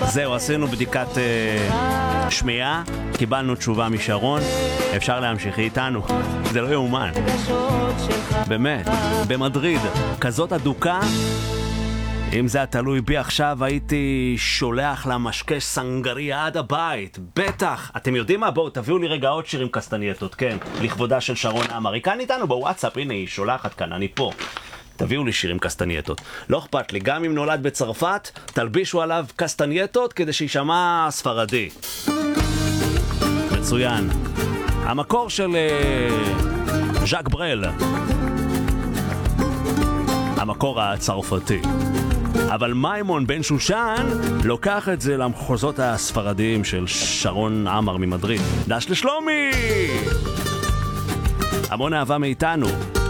זהו, עשינו בדיקת שמיעה, קיבלנו תשובה משרון, אפשר להמשיך איתנו. זה לא יאומן. באמת, במדריד, כזאת אדוקה. אם זה תלוי בי עכשיו, הייתי שולח למשקש סנגריה עד הבית. בטח. אתם יודעים מה? בואו, תביאו לי רגע עוד שירים קסטנייטות, כן. לכבודה של שרון עמר. היא כאן איתנו בוואטסאפ, הנה היא שולחת כאן, אני פה. תביאו לי שירים קסטנייטות. לא אכפת לי, גם אם נולד בצרפת, תלבישו עליו קסטנייטות כדי שישמע ספרדי. מצוין. המקור של ז'אק ברל. המקור הצרפתי. אבל מימון בן שושן לוקח את זה למחוזות הספרדיים של שרון עמר ממדריד. דש לשלומי! המון אהבה מאיתנו.